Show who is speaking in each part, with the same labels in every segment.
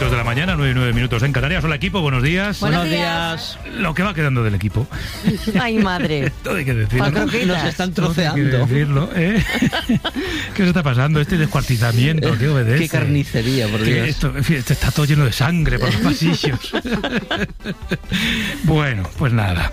Speaker 1: de la mañana, 9:09 en Canarias. Hola, equipo, buenos días.
Speaker 2: Buenos días.
Speaker 1: Lo que va quedando del equipo.
Speaker 2: Ay, madre.
Speaker 1: Todo hay que decirlo.
Speaker 2: Nos
Speaker 3: están
Speaker 1: Todo hay que
Speaker 3: troceando.
Speaker 1: decirlo, ¿eh? ¿Qué se está pasando? Este descuartizamiento, ¿qué obedece?
Speaker 3: Qué carnicería, por Dios.
Speaker 1: Esto está todo lleno de sangre por los pasillos. Bueno, pues nada.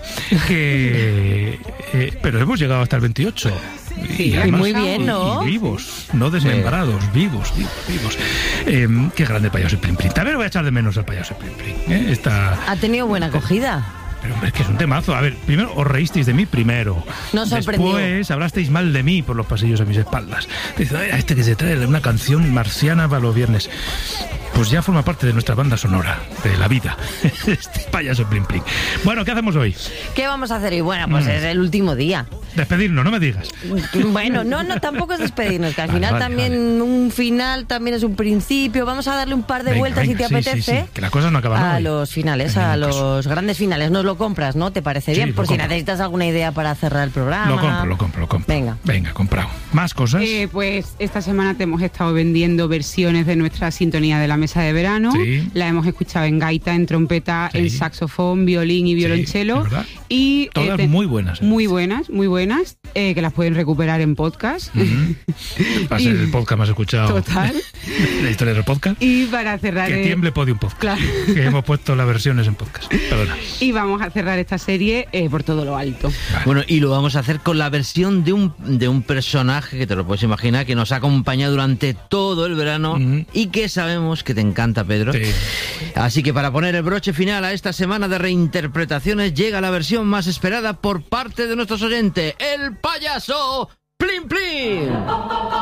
Speaker 1: Pero hemos llegado hasta el 28.
Speaker 2: Sí,
Speaker 1: además,
Speaker 2: muy bien, ¿no?
Speaker 1: Y vivos, no desmembrados, vivos. Qué grande payaso y Plin Plin. También voy a echar de menos al payaso y Plin Plin.
Speaker 2: Ha tenido buena acogida.
Speaker 1: Pero hombre, es que es un temazo. A ver, primero os reísteis de mí primero.
Speaker 2: Nos sorprendió.
Speaker 1: Después hablasteis mal de mí por los pasillos a mis espaldas. Dice, "Ay, a este que se trae una canción marciana para los viernes". Pues ya forma parte de nuestra banda sonora, de la vida. Este payaso Plin Plin. Bueno, ¿qué hacemos hoy?
Speaker 2: ¿Qué vamos a hacer hoy? Bueno, pues es el último día.
Speaker 1: Despedirnos, no me digas.
Speaker 2: Bueno, no, tampoco es despedirnos, que al
Speaker 1: Vale,
Speaker 2: final
Speaker 1: vale,
Speaker 2: también un final también es un principio. Vamos a darle un par de vueltas si te
Speaker 1: sí,
Speaker 2: apetece.
Speaker 1: sí, que las cosas no acaban
Speaker 2: a
Speaker 1: hoy.
Speaker 2: los finales,
Speaker 1: En
Speaker 2: a
Speaker 1: ningún caso.
Speaker 2: los grandes finales. Nos lo compras, ¿no? ¿Te parece
Speaker 1: Sí,
Speaker 2: bien?
Speaker 1: lo
Speaker 2: Por si
Speaker 1: compro.
Speaker 2: necesitas alguna idea para cerrar el programa.
Speaker 1: Lo compro. Venga, comprado. ¿Más cosas?
Speaker 4: Pues esta semana te hemos estado vendiendo versiones de nuestra sintonía de la mesa de verano.
Speaker 1: Sí.
Speaker 4: La hemos escuchado en gaita, en trompeta,
Speaker 1: Sí.
Speaker 4: en saxofón, violín y violonchelo.
Speaker 1: es verdad.
Speaker 4: Y
Speaker 1: Todas muy buenas.
Speaker 4: Muy buenas, que las pueden recuperar en podcast.
Speaker 1: Va a ser el podcast más escuchado
Speaker 4: Total.
Speaker 1: de la historia del podcast.
Speaker 4: Y para cerrar...
Speaker 1: Que tiemble Podium Podcast.
Speaker 4: Claro.
Speaker 1: Que hemos puesto las versiones en podcast. Perdona.
Speaker 4: Y vamos a cerrar esta serie por todo lo alto.
Speaker 1: Vale.
Speaker 3: Bueno, y lo vamos a hacer con la versión de un personaje que te lo puedes imaginar, que nos ha acompañado durante todo el verano y que sabemos que te encanta, Pedro.
Speaker 1: Sí.
Speaker 3: Así que para poner el broche final a esta semana de reinterpretaciones, llega la versión más esperada por parte de nuestros oyentes, el payaso Plin Plin.